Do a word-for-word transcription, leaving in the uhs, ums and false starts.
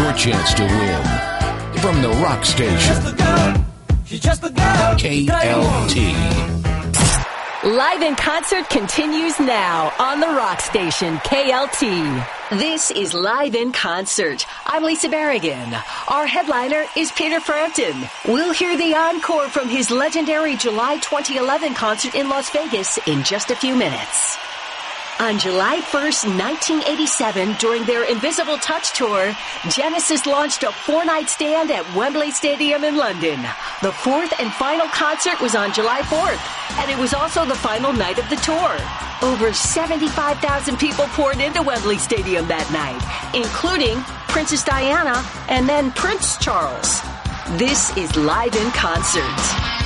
your chance to win. From the rock station, K L T. Live in Concert continues now on the rock station, K L T. This is Live in Concert. I'm Lisa Barrigan. Our headliner is Peter Frampton. We'll hear the encore from his legendary July twenty eleven concert in Las Vegas in just a few minutes. On July first, nineteen eighty-seven, during their Invisible Touch tour, Genesis launched a four-night stand at Wembley Stadium in London. The fourth and final concert was on July fourth, and it was also the final night of the tour. Over seventy-five thousand people poured into Wembley Stadium that night, including Princess Diana and then Prince Charles. This is Live in Concert.